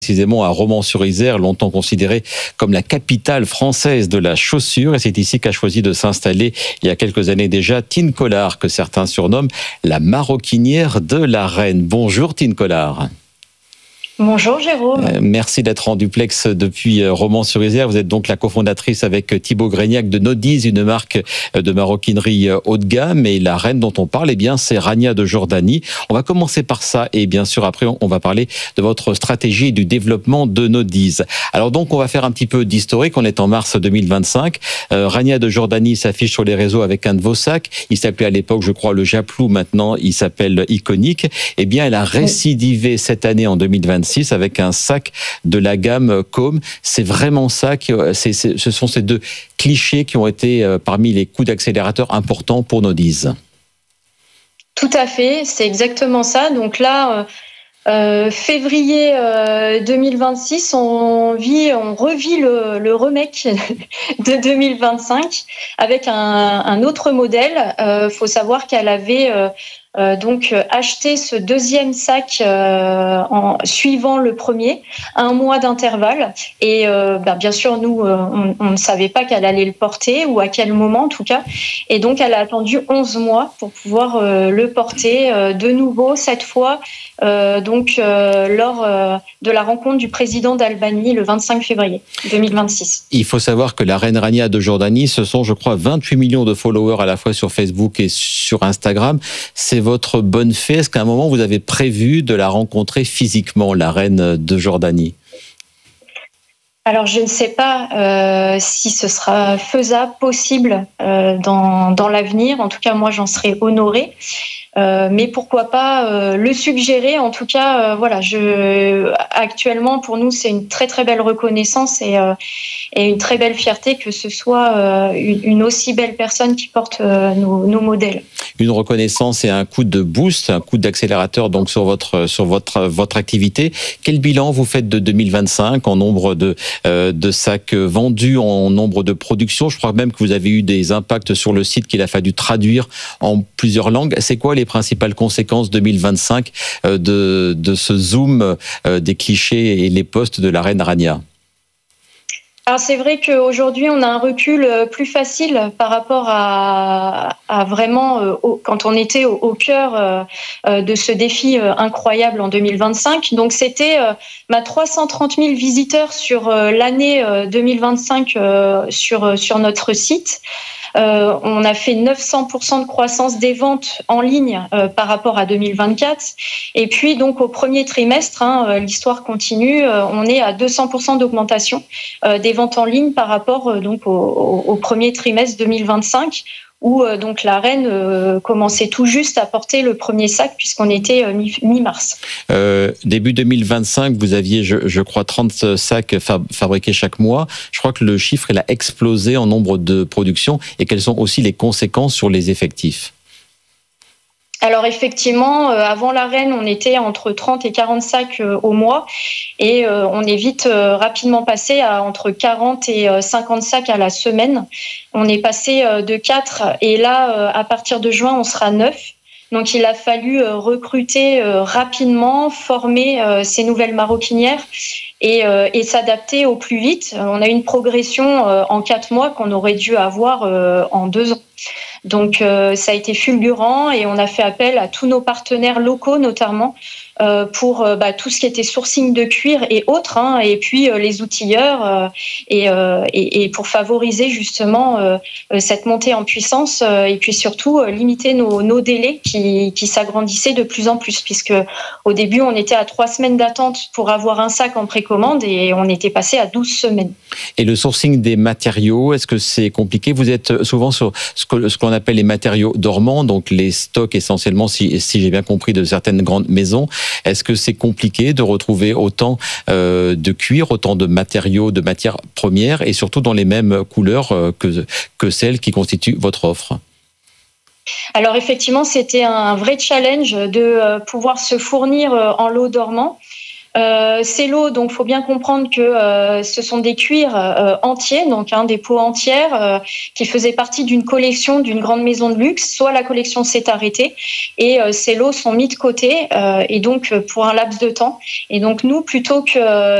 Précisément à Romans-sur-Isère, longtemps considérée comme la capitale française de la chaussure. Et c'est ici qu'a choisi de s'installer il y a quelques années déjà Tine Collard, que certains surnomment la maroquinière de la Reine. Bonjour Tine Collard. Bonjour Jérôme. Merci d'être en duplex depuis Romans-sur-Isère. Vous êtes donc la cofondatrice avec Thibaut Grégnac de Nodiz, une marque de maroquinerie haut de gamme. Et la reine dont on parle, eh bien, c'est Rania de Jordanie. On va commencer par ça et bien sûr après on va parler de votre stratégie et du développement de Nodiz. Alors donc on va faire un petit peu d'historique. On est en mars 2025. Rania de Jordanie s'affiche sur les réseaux avec un de vos sacs. Il s'appelait à l'époque, je crois, le Japlou. Maintenant, il s'appelle Iconic. Eh bien, elle a récidivé cette année en 2026 avec un sac de la gamme Com. C'est vraiment ça, ce sont ces deux clichés qui ont été parmi les coups d'accélérateur importants pour Nodiz. Tout à fait, c'est exactement ça. Donc là, février 2026, on revit le remake de 2025 avec un autre modèle. Faut savoir qu'elle avait donc acheté ce deuxième sac en suivant le premier, un mois d'intervalle. Et bien sûr, nous, on ne savait pas qu'elle allait le porter ou à quel moment en tout cas. Et donc, elle a attendu 11 mois pour pouvoir le porter de nouveau, cette fois, lors de la rencontre du président d'Albanie le 25 février 2026. Il faut savoir que la reine Rania de Jordanie, ce sont, je crois, 28 millions de followers à la fois sur Facebook et sur Instagram. C'est votre bonne fée. Est-ce qu'à un moment, vous avez prévu de la rencontrer physiquement, la reine de Jordanie ? Alors, je ne sais pas si ce sera faisable, possible dans l'avenir. En tout cas, moi, j'en serais honorée. Mais pourquoi pas le suggérer. En tout cas, actuellement, pour nous, c'est une très, très belle reconnaissance et une très belle fierté que ce soit une aussi belle personne qui porte nos modèles. Une reconnaissance et un coup de boost, un coup d'accélérateur donc sur votre activité. Quel bilan vous faites de 2025 en nombre de sacs vendus, en nombre de productions? Je crois même que vous avez eu des impacts sur le site qu'il a fallu traduire en plusieurs langues. C'est quoi les principales conséquences 2025 de ce zoom des clichés et les posts de la reine Rania? Alors c'est vrai qu'aujourd'hui on a un recul plus facile par rapport à vraiment quand on était au cœur de ce défi incroyable en 2025. Donc c'était 330 000 visiteurs sur l'année 2025 sur notre site. On a fait 900% de croissance des ventes en ligne par rapport à 2024. Et puis donc au premier trimestre, l'histoire continue, on est à 200% d'augmentation des ventes en ligne par rapport donc au premier trimestre 2025. Où donc la reine commençait tout juste à porter le premier sac puisqu'on était mi-mars. Début 2025, vous aviez, je crois, 30 sacs fabriqués chaque mois. Je crois que le chiffre, il a explosé en nombre de productions. Et quelles sont aussi les conséquences sur les effectifs ? Alors effectivement, avant la reine, on était entre 30 et 40 sacs au mois et on est vite rapidement passé à entre 40 et 50 sacs à la semaine. On est passé de 4 et là, à partir de juin, on sera 9. Donc il a fallu recruter rapidement, former ces nouvelles maroquinières et s'adapter au plus vite. On a eu une progression en 4 mois qu'on aurait dû avoir en 2 ans. Donc ça a été fulgurant et on a fait appel à tous nos partenaires locaux notamment pour tout ce qui était sourcing de cuir et autres, et puis les outilleurs et pour favoriser justement cette montée en puissance et puis surtout limiter nos délais qui s'agrandissaient de plus en plus, puisque au début on était à 3 semaines d'attente pour avoir un sac en précommande et on était passé à 12 semaines. Et le sourcing des matériaux, est-ce que c'est compliqué? Vous êtes souvent sur ce qu'on appelle les matériaux dormants, donc les stocks essentiellement, si j'ai bien compris, de certaines grandes maisons. Est-ce que c'est compliqué de retrouver autant de cuir, autant de matériaux, de matières premières et surtout dans les mêmes couleurs que celles qui constituent votre offre? Alors effectivement, c'était un vrai challenge de pouvoir se fournir en lot dormant. Ces lots, donc, faut bien comprendre que ce sont des cuirs entiers, donc des peaux entières qui faisaient partie d'une collection d'une grande maison de luxe. Soit la collection s'est arrêtée et ces lots sont mis de côté et donc pour un laps de temps. Et donc nous, plutôt que